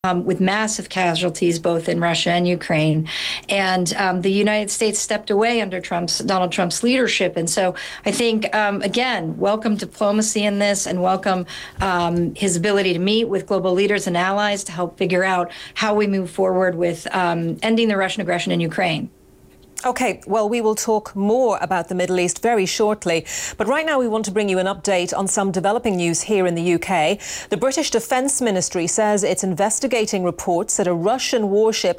with massive casualties both in Russia and Ukraine. And the United States stepped away under Donald Trump's leadership. And so I think, again, welcome diplomacy in this, and welcome his ability to meet with global leaders and allies to help figure out how we move forward with ending the Russian aggression in Ukraine. OK, well, we will talk more about the Middle East very shortly. But right now we want to bring you an update on some developing news here in the UK. The British Defence Ministry says it's investigating reports that a Russian warship